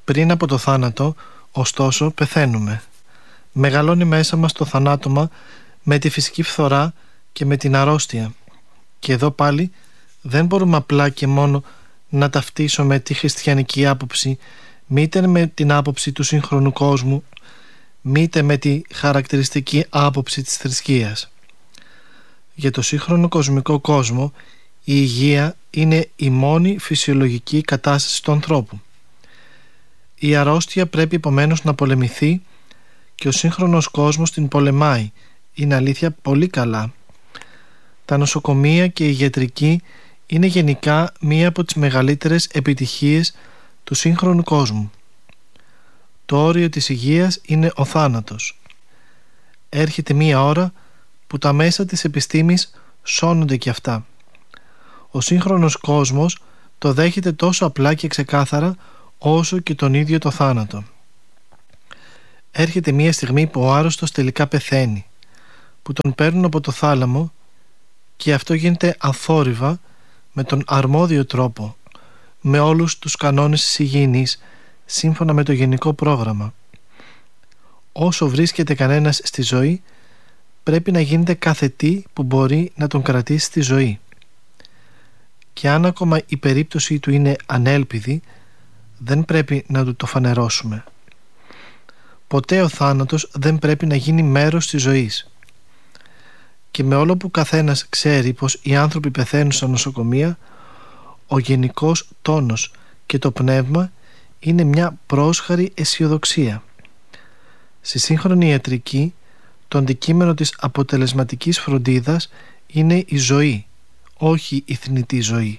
Πριν από το θάνατο, ωστόσο, πεθαίνουμε. Μεγαλώνει μέσα μας το θανάτωμα με τη φυσική φθορά και με την αρρώστια. Και εδώ πάλι δεν μπορούμε απλά και μόνο να ταυτίσουμε τη χριστιανική άποψη μήτε με την άποψη του σύγχρονου κόσμου, μήτε με τη χαρακτηριστική άποψη της θρησκείας. Για το σύγχρονο κοσμικό κόσμο, η υγεία είναι η μόνη φυσιολογική κατάσταση του ανθρώπου. Η αρρώστια πρέπει επομένως να πολεμηθεί και ο σύγχρονος κόσμος την πολεμάει. Είναι αλήθεια πολύ καλά. Τα νοσοκομεία και η ιατρική είναι γενικά μία από τις μεγαλύτερες επιτυχίες του σύγχρονου κόσμου. Το όριο της υγείας είναι ο θάνατος. Έρχεται μία ώρα που τα μέσα της επιστήμης σώνονται και αυτά. Ο σύγχρονος κόσμος το δέχεται τόσο απλά και ξεκάθαρα όσο και τον ίδιο το θάνατο. Έρχεται μία στιγμή που ο άρρωστος τελικά πεθαίνει, που τον παίρνουν από το θάλαμο και αυτό γίνεται αθόρυβα με τον αρμόδιο τρόπο, με όλους τους κανόνες της υγιεινής, σύμφωνα με το γενικό πρόγραμμα. Όσο βρίσκεται κανένας στη ζωή, πρέπει να γίνεται κάθε τι που μπορεί να τον κρατήσει στη ζωή. Και αν ακόμα η περίπτωση του είναι ανέλπιδη, δεν πρέπει να του το φανερώσουμε. Ποτέ ο θάνατος δεν πρέπει να γίνει μέρος της ζωής. Και με όλο που καθένας ξέρει πως οι άνθρωποι πεθαίνουν στα νοσοκομεία, ο γενικός τόνος και το πνεύμα είναι μια πρόσχαρη αισιοδοξία. Στη σύγχρονη ιατρική, το αντικείμενο της αποτελεσματικής φροντίδας είναι η ζωή, όχι η θνητή ζωή.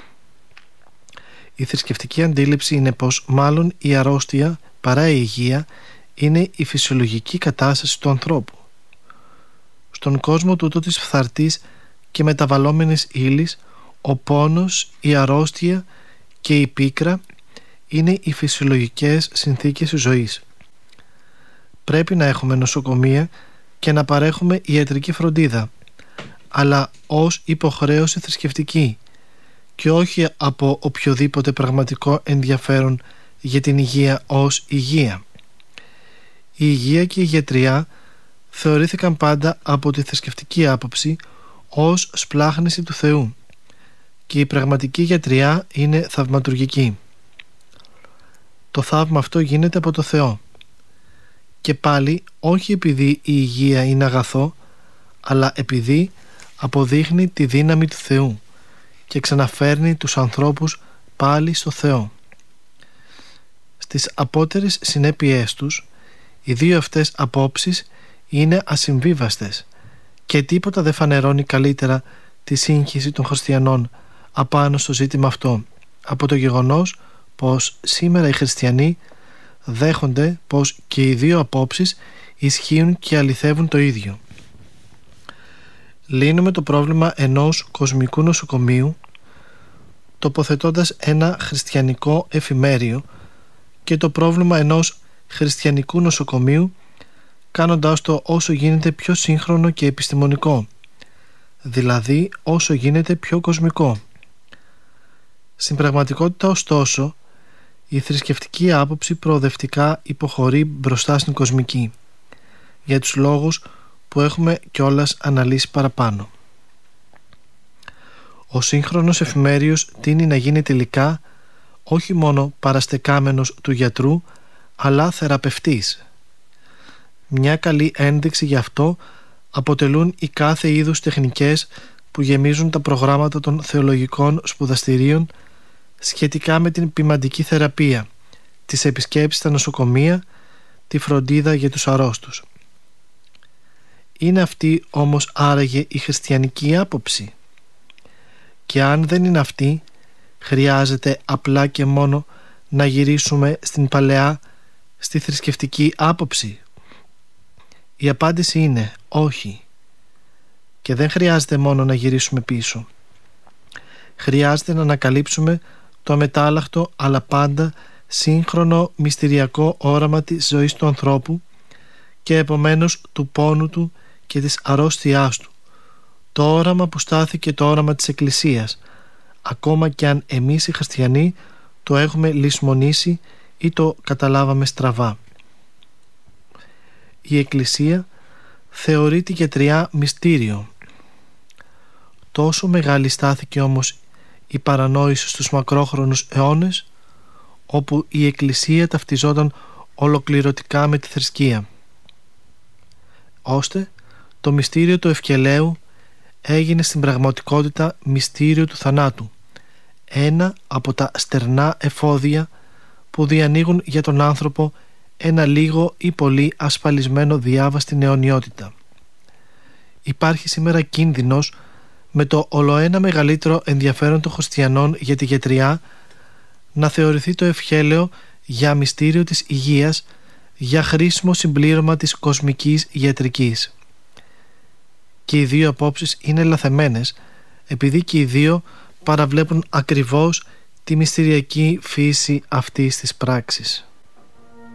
Η θρησκευτική αντίληψη είναι πως μάλλον η αρρώστια παρά η υγεία είναι η φυσιολογική κατάσταση του ανθρώπου. Στον κόσμο τούτο της φθαρτής και μεταβαλλόμενης ύλης, ο πόνος, η αρρώστια και η πίκρα είναι οι φυσιολογικές συνθήκες της ζωής. Πρέπει να έχουμε νοσοκομεία και να παρέχουμε ιατρική φροντίδα, αλλά ως υποχρέωση θρησκευτική και όχι από οποιοδήποτε πραγματικό ενδιαφέρον για την υγεία ως υγεία. Η υγεία και η γιατριά θεωρήθηκαν πάντα από τη θρησκευτική άποψη ως σπλάχνηση του Θεού και η πραγματική γιατριά είναι θαυματουργική. Το θαύμα αυτό γίνεται από το Θεό και πάλι όχι επειδή η υγεία είναι αγαθό, αλλά επειδή αποδείχνει τη δύναμη του Θεού και ξαναφέρνει τους ανθρώπους πάλι στο Θεό. Στις απότερες συνέπειές τους, οι δύο αυτές απόψεις είναι ασυμβίβαστες και τίποτα δεν φανερώνει καλύτερα τη σύγχυση των χριστιανών απάνω στο ζήτημα αυτό από το γεγονός πως σήμερα οι χριστιανοί δέχονται πως και οι δύο απόψεις ισχύουν και αληθεύουν το ίδιο. Λύνουμε το πρόβλημα ενός κοσμικού νοσοκομείου τοποθετώντας ένα χριστιανικό εφημέριο και το πρόβλημα ενός χριστιανικού νοσοκομείου κάνοντάς το όσο γίνεται πιο σύγχρονο και επιστημονικό, δηλαδή όσο γίνεται πιο κοσμικό. Στην πραγματικότητα, ωστόσο, η θρησκευτική άποψη προοδευτικά υποχωρεί μπροστά στην κοσμική, για τους λόγους που έχουμε κιόλας αναλύσει παραπάνω. Ο σύγχρονος εφημέριος τείνει να γίνει τελικά όχι μόνο παραστεκάμενος του γιατρού, αλλά θεραπευτής. Μια καλή ένδειξη γι' αυτό αποτελούν οι κάθε είδους τεχνικές που γεμίζουν τα προγράμματα των θεολογικών σπουδαστηρίων σχετικά με την ποιμαντική θεραπεία, τις επισκέψεις στα νοσοκομεία, τη φροντίδα για τους αρρώστους. Είναι αυτή όμως άραγε η χριστιανική άποψη? Και αν δεν είναι αυτή, χρειάζεται απλά και μόνο να γυρίσουμε στην παλαιά, στη θρησκευτική άποψη? Η απάντηση είναι όχι. Και δεν χρειάζεται μόνο να γυρίσουμε πίσω. Χρειάζεται να ανακαλύψουμε το αμετάλλαχτο αλλά πάντα σύγχρονο μυστηριακό όραμα της ζωής του ανθρώπου και επομένως του πόνου του και της αρρώστιάς του, το όραμα που στάθηκε το όραμα της Εκκλησίας, ακόμα κι αν εμείς οι χριστιανοί το έχουμε λησμονήσει ή το καταλάβαμε στραβά. Η Εκκλησία θεωρεί τη γιατριά μυστήριο. Τόσο μεγάλη στάθηκε όμως η παρανόηση στους μακρόχρονους αιώνες, όπου η Εκκλησία ταυτιζόταν ολοκληρωτικά με τη θρησκεία, ώστε το μυστήριο του ευκελαίου έγινε στην πραγματικότητα μυστήριο του θανάτου, ένα από τα στερνά εφόδια που διανοίγουν για τον άνθρωπο ένα λίγο ή πολύ ασφαλισμένο διάβα στην αιωνιότητα. Υπάρχει σήμερα κίνδυνος, με το ολοένα μεγαλύτερο ενδιαφέρον των χριστιανών για τη γιατριά, να θεωρηθεί το ευχέλαιο για μυστήριο της υγείας, για χρήσιμο συμπλήρωμα της κοσμικής ιατρικής. Και οι δύο απόψεις είναι λαθεμένες, επειδή και οι δύο παραβλέπουν ακριβώς τη μυστηριακή φύση αυτής της πράξης.